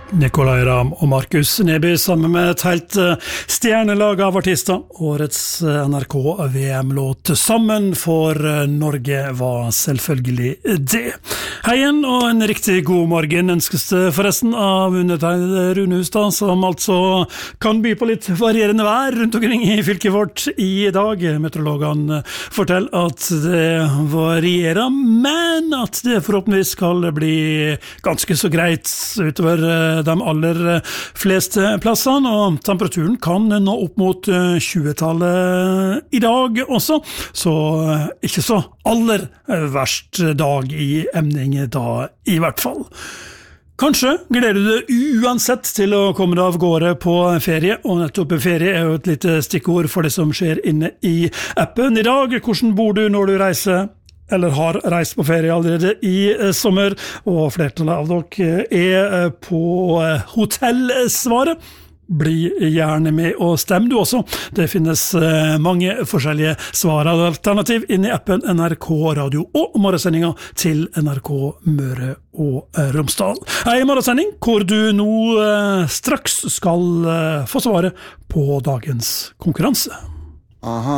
Nicolai Ramm og Markus Neby sammen med et helt stjernelag av artister. Årets NRK VM-låt Sammen for Norge var selvfølgelig det. Hei igjen, og en riktig god morgen ønskes det forresten av undertegnede Rune Hustad, som altså kan by på litt varierende vær rundt omkring i fylket vårt i dag. Meteorologene forteller at det varierer, men at det forhåpentligvis skal bli ganske så greit utover de aller fleste plassene, og temperaturen kan nå opp mot 20-tallet i dag også, så ikke så aller verst dag i emning da i hvert fall. Kanskje gleder du deg uansett til å komme deg av gårde på ferie, og nettopp ferie er jo et lite stikkord for det som skjer inne i appen i dag. Hvordan bor du når du reiser? Eller har reist på ferie allerede i sommer, og flertallet av dere er på hotellsvaret. Bli gjerne med og stem du også. Det finnes mange forskjellige svar og alternativ inne i appen NRK Radio og morgensendinga til NRK Møre og Romsdal. Hei, morgensending, hvor du nå straks skal få svaret på dagens konkurranse. Aha.